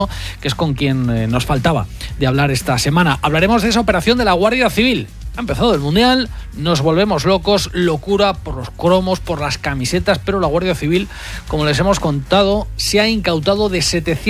que es con quien nos faltaba de hablar esta semana. Hablaremos de esa operación de la Guardia Civil. Ha empezado el Mundial, nos volvemos locos, locura por los cromos, por las camisetas, pero la Guardia Civil, como les hemos contado, se ha incautado de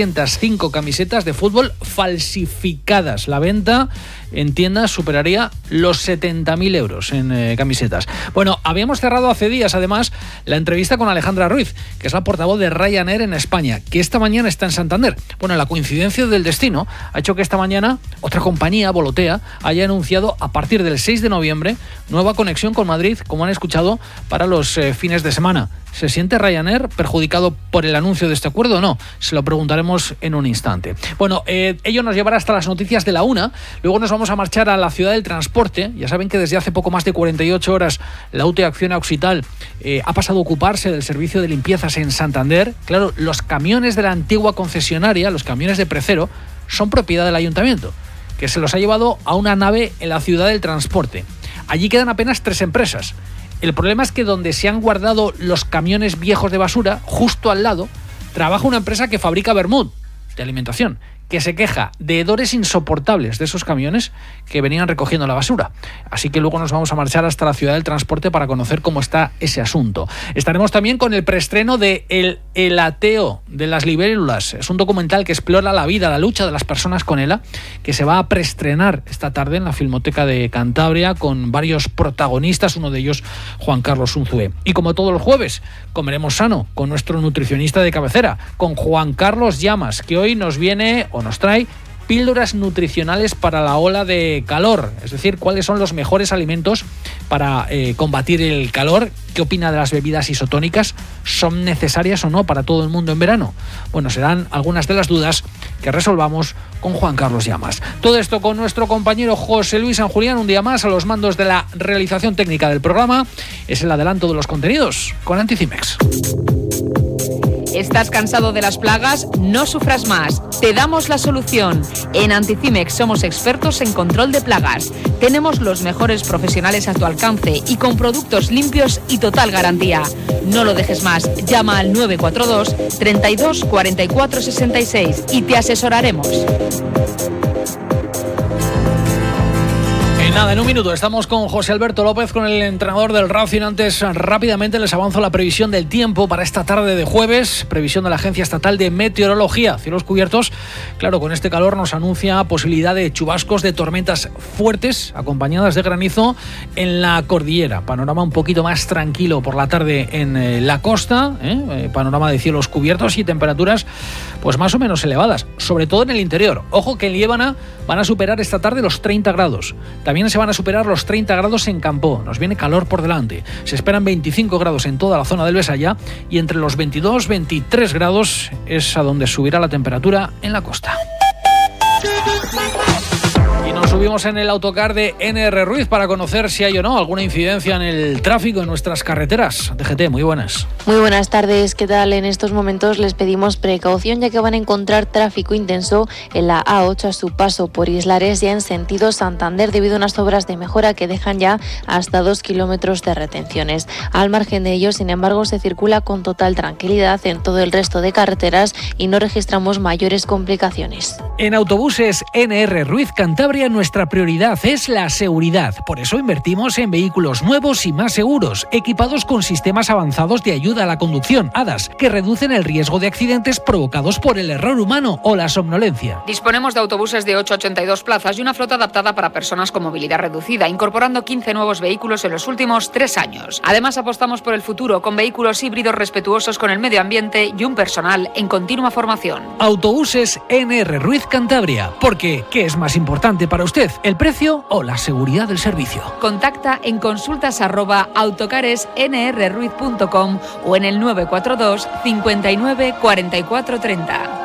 705 camisetas de fútbol falsificadas. La venta en tiendas superaría los 70.000 euros en camisetas. Bueno, habíamos cerrado hace días, además, la entrevista con Alejandra Ruiz, que es la portavoz de Ryanair en España, que esta mañana está en Santander. Bueno, la coincidencia del destino ha hecho que esta mañana otra compañía, Volotea, haya anunciado a partir del 6 de noviembre nueva conexión con Madrid, como han escuchado, para los fines de semana. ¿Se siente Ryanair perjudicado por el anuncio de este acuerdo o no? Se lo preguntaremos en un instante. Bueno, ello nos llevará hasta las noticias de la 1. Luego nos vamos a marchar a la ciudad del transporte. Ya saben que desde hace poco más de 48 horas la UTE Acciona Occital ha pasado a ocuparse del servicio de limpiezas en Santander. Claro, los camiones de la antigua concesionaria, los camiones de Precero, son propiedad del ayuntamiento, que se los ha llevado a una nave en la ciudad del transporte. Allí quedan apenas 3 empresas. El problema es que donde se han guardado los camiones viejos de basura, justo al lado, trabaja una empresa que fabrica vermut de alimentación, que se queja de hedores insoportables de esos camiones que venían recogiendo la basura. Así que luego nos vamos a marchar hasta la ciudad del transporte para conocer cómo está ese asunto. Estaremos también con el preestreno de El ateo de las libélulas. Es un documental que explora la vida, la lucha de las personas con ELA, que se va a preestrenar esta tarde en la Filmoteca de Cantabria con varios protagonistas, uno de ellos Juan Carlos Unzué. Y como todos los jueves, comeremos sano con nuestro nutricionista de cabecera, con Juan Carlos Llamas, que hoy nos viene nos trae píldoras nutricionales para la ola de calor, es decir, cuáles son los mejores alimentos para combatir el calor. ¿Qué opina de las bebidas isotónicas? ¿Son necesarias o no para todo el mundo en verano? Bueno, serán algunas de las dudas que resolvamos con Juan Carlos Llamas. Todo esto con nuestro compañero José Luis San Julián, un día más a los mandos de la realización técnica del programa. Es el adelanto de los contenidos con Anticimex. ¿Estás cansado de las plagas? No sufras más. Te damos la solución. En Anticimex somos expertos en control de plagas. Tenemos los mejores profesionales a tu alcance y con productos limpios y total garantía. No lo dejes más. Llama al 942 32 44 66 y te asesoraremos. Nada, en un minuto estamos con José Alberto López, con el entrenador del Racing. Antes, rápidamente les avanzo la previsión del tiempo para esta tarde de jueves. Previsión de la Agencia Estatal de Meteorología. Cielos cubiertos, claro, con este calor nos anuncia posibilidad de chubascos, de tormentas fuertes acompañadas de granizo en la cordillera. Panorama un poquito más tranquilo por la tarde en la costa, panorama de cielos cubiertos y temperaturas pues más o menos elevadas, sobre todo en el interior. Ojo que en Liébana van a superar esta tarde los 30 grados. También se van a superar los 30 grados en Campó. Nos viene calor por delante. Se esperan 25 grados en toda la zona del Besaya y entre los 22 y 23 grados es a donde subirá la temperatura en la costa. Y nos subimos en el autocar de NR Ruiz para conocer si hay o no alguna incidencia en el tráfico en nuestras carreteras. DGT, muy buenas. Muy buenas tardes, ¿qué tal? En estos momentos les pedimos precaución ya que van a encontrar tráfico intenso en la A8 a su paso por Islares ya en sentido Santander debido a unas obras de mejora que dejan ya hasta 2 kilómetros de retenciones. Al margen de ello, sin embargo, se circula con total tranquilidad en todo el resto de carreteras y no registramos mayores complicaciones. En autobuses NR Ruiz Cantabria nuestra prioridad es la seguridad. Por eso invertimos en vehículos nuevos y más seguros, equipados con sistemas avanzados de ayuda a la conducción, ADAS, que reducen el riesgo de accidentes provocados por el error humano o la somnolencia. Disponemos de autobuses de 8 a 82 plazas y una flota adaptada para personas con movilidad reducida, incorporando 15 nuevos vehículos en los últimos 3 años. Además, apostamos por el futuro con vehículos híbridos respetuosos con el medio ambiente y un personal en continua formación. Autobuses NR Ruiz Cantabria, porque ¿qué es más importante para usted, el precio o la seguridad del servicio? Contacta en consultas@autocaresnrruiz.com o en el 942 59 44 30.